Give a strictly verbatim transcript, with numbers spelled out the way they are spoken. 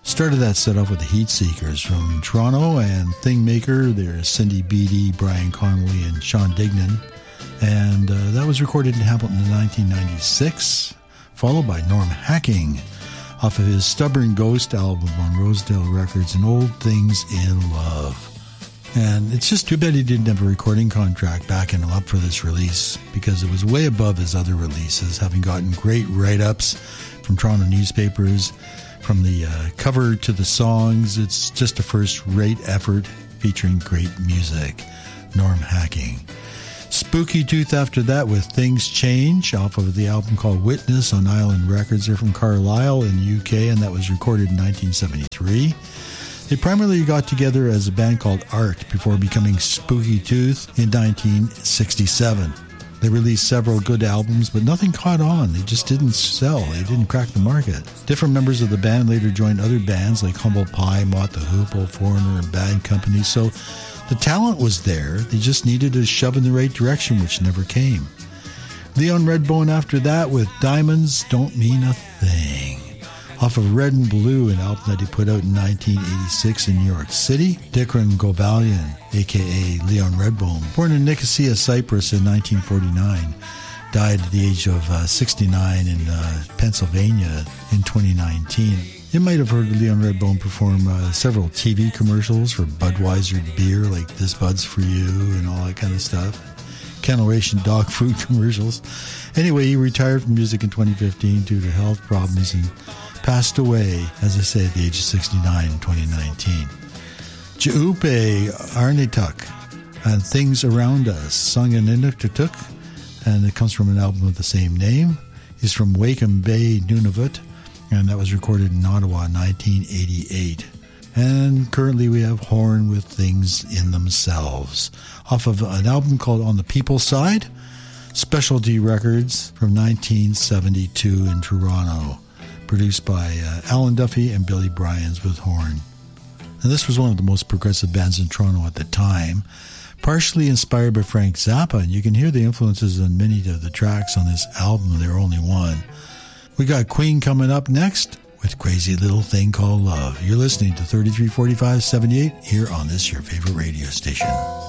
Started that set off with the Heat Seekers from Toronto, and Thing Maker, there's Cindy Beattie, Brian Connolly, and Sean Dignan. And uh, that was recorded in Hamilton in nineteen ninety-six, followed by Norm Hacking off of his Stubborn Ghost album on Rosedale Records and Old Things in Love. And it's just too bad he didn't have a recording contract backing him up for this release, because it was way above his other releases, having gotten great write-ups from Toronto newspapers. From the uh, cover to the songs, it's just a first-rate effort featuring great music. Norm Hacking. Spooky Tooth after that with Things Change off of the album called Witness on Island Records. They're from Carlisle in the U K, and that was recorded in nineteen seventy-three. They primarily got together as a band called Art before becoming Spooky Tooth in nineteen sixty-seven. They released several good albums, but nothing caught on. They just didn't sell. They didn't crack the market. Different members of the band later joined other bands like Humble Pie, Mott the Hoople, Foreigner, and Bad Company. So the talent was there. They just needed a shove in the right direction, which never came. Leon Redbone after that with Diamonds Don't Mean a Thing. Off of Red and Blue, an album that he put out in nineteen eighty-six in New York City. Dikran Gobalian, a k a. Leon Redbone, born in Nicosia, Cyprus in nineteen forty-nine, died at the age of uh, sixty-nine in uh, Pennsylvania in twenty nineteen. You might have heard Leon Redbone perform uh, several T V commercials for Budweiser beer, like This Bud's For You and all that kind of stuff. Kennel Ration dog food commercials. Anyway, he retired from music in twenty fifteen due to health problems and passed away, as I say, at the age of sixty-nine in twenty nineteen. Jaupe Arnetuk and Things Around Us, sung in Inuktitut, and it comes from an album of the same name. He's from Wakeham Bay, Nunavut, and that was recorded in Ottawa in nineteen eighty-eight. And currently we have Horn with Things in Themselves, off of an album called On the People's Side, Specialty Records from nineteen seventy-two in Toronto, produced by uh, Alan Duffy and Billy Bryans with Horn. And this was one of the most progressive bands in Toronto at the time, partially inspired by Frank Zappa, and you can hear the influences on many of the tracks on this album. They're only one. We got Queen coming up next with Crazy Little Thing Called Love. You're listening to thirty-three forty-five seventy-eight here on this, your favorite radio station.